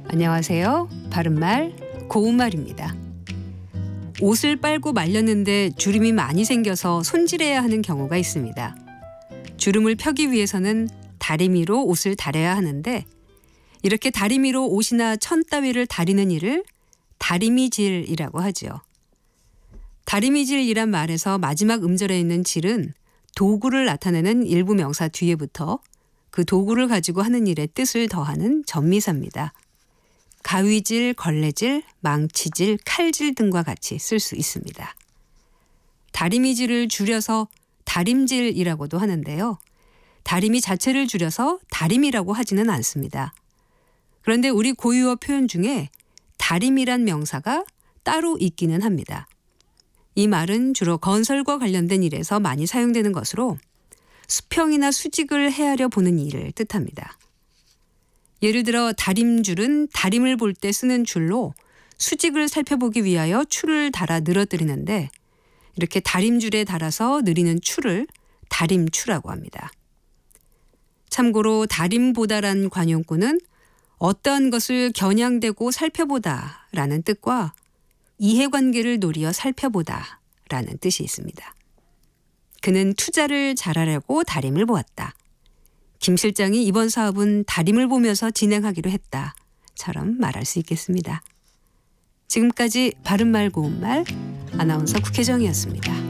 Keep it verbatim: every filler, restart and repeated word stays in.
안녕하세요. 바른말 고운말입니다. 옷을 빨고 말렸는데 주름이 많이 생겨서 손질해야 하는 경우가 있습니다. 주름을 펴기 위해서는 다리미로 옷을 다려야 하는데 이렇게 다리미로 옷이나 천 따위를 다리는 일을 다리미질이라고 하죠. 다리미질이란 말에서 마지막 음절에 있는 질은 도구를 나타내는 일부 명사 뒤에부터 그 도구를 가지고 하는 일의 뜻을 더하는 전미사입니다. 가위질, 걸레질, 망치질, 칼질 등과 같이 쓸 수 있습니다. 다리미질을 줄여서 다림질이라고도 하는데요. 다리미 자체를 줄여서 다림이라고 하지는 않습니다. 그런데 우리 고유어 표현 중에 다림이란 명사가 따로 있기는 합니다. 이 말은 주로 건설과 관련된 일에서 많이 사용되는 것으로 수평이나 수직을 헤아려 보는 일을 뜻합니다. 예를 들어 다림줄은 다림을 볼 때 쓰는 줄로 수직을 살펴보기 위하여 줄을 달아 늘어뜨리는데 이렇게 다림줄에 달아서 느리는 줄을 다림추라고 합니다. 참고로 다림보다란 관용구는 어떠한 것을 겨냥되고 살펴보다 라는 뜻과 이해관계를 노리어 살펴보다 라는 뜻이 있습니다. 그는 투자를 잘하려고 다림을 보았다. 김 실장이 이번 사업은 다림을 보면서 진행하기로 했다처럼 말할 수 있겠습니다. 지금까지 바른말 고운말 아나운서 국혜정이었습니다.